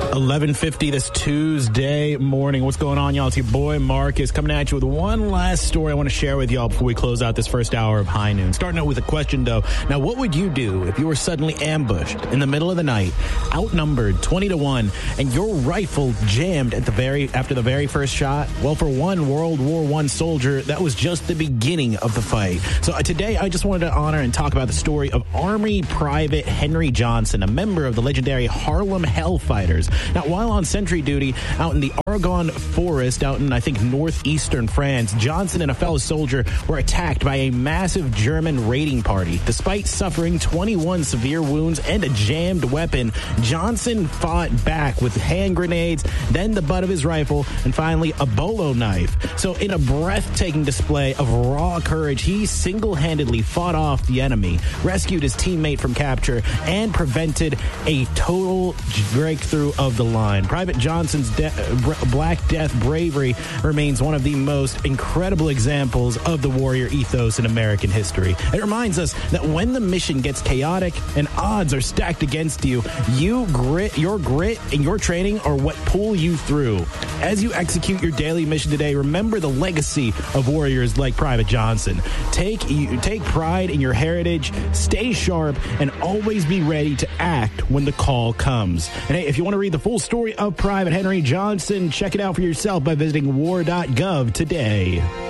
11:50 this Tuesday morning. What's going on, y'all? It's your boy Marcus coming at you with one last story I want to share with y'all before we close out this first hour of High Noon. Starting out with a question, though. Now, what would you do if you were suddenly ambushed in the middle of the night, outnumbered 20-1, and your rifle jammed at after the very first shot? Well, for one World War I soldier, that was just the beginning of the fight. So today, I just wanted to honor and talk about the story of Army Private Henry Johnson, a member of the legendary Harlem Hellfighters. Now, while on sentry duty out in the Argonne Forest, out in, I think, northeastern France, Johnson and a fellow soldier were attacked by a massive German raiding party. Despite suffering 21 severe wounds and a jammed weapon, Johnson fought back with hand grenades, then the butt of his rifle, and finally a bolo knife. So in a breathtaking display of raw courage, he single-handedly fought off the enemy, rescued his teammate from capture, and prevented a total breakthrough of the line. Private Johnson's Black Death bravery remains one of the most incredible examples of the warrior ethos in American history. It reminds us that when the mission gets chaotic and odds are stacked against you, your grit and your training are what pull you through. As you execute your daily mission today, remember the legacy of warriors like Private Johnson. Take pride in your heritage, stay sharp, and always be ready to act when the call comes. And hey, if you want to read the full story of Private Henry Johnson, check it out for yourself by visiting war.gov today.